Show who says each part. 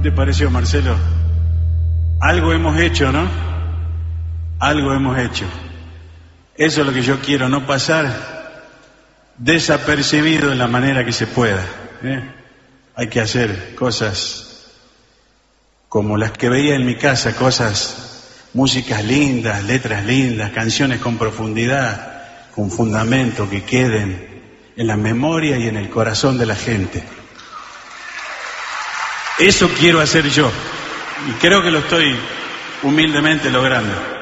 Speaker 1: te pareció, Marcelo? Algo hemos hecho, ¿no? Algo hemos hecho. Eso es lo que yo quiero, no pasar desapercibido en la manera que se pueda, ¿eh? Hay que hacer cosas como las que veía en mi casa, músicas lindas, letras lindas, canciones con profundidad, con fundamento, que queden en la memoria y en el corazón de la gente. Eso quiero hacer yo, y creo que lo estoy humildemente logrando.